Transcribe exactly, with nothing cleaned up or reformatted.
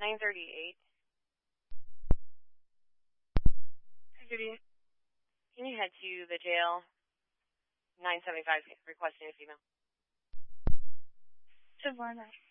nine thirty-eight. Hi, Judy. Can you head to the jail? nine seventy-five, requesting a female. Savannah.